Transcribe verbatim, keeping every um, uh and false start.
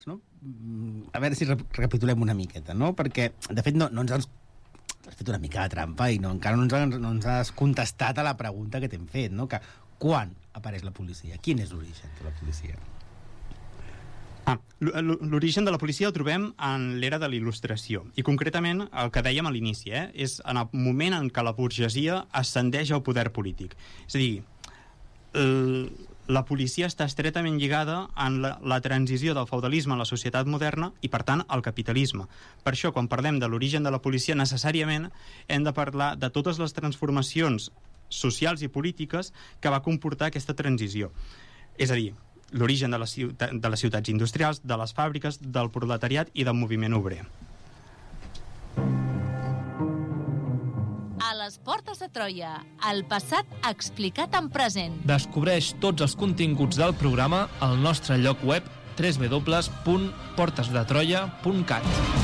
no? A veure si recapitulem una miqueta, no? Perquè, de fet, no, no ens has, has fet una mica de trampa i no, encara no ens, has, no ens has contestat a la pregunta que t'hem fet, no? Que quan apareix la policia? Quin és l'origen de la policia? Ah, l'origen de la policia el trobem en l'era de la Il·lustració, i concretament el que dèiem a l'inici, eh? És en el moment en què la burgesia ascendeix al poder polític. És a dir, el, la policia està estretament lligada en la, la transició del feudalisme a la societat moderna i, per tant, al capitalisme. Per això, quan parlem de l'origen de la policia, necessàriament hem de parlar de totes les transformacions socials i polítiques que va comportar aquesta transició. És a dir, l'origen de, ciutat, de les ciutats industrials, de les fàbriques, del proletariat i del moviment obrer. A les portes de Troia, el passat explicat en present. Descobreix tots els continguts del programa al nostre lloc web w w w punt portes de troia punt cat.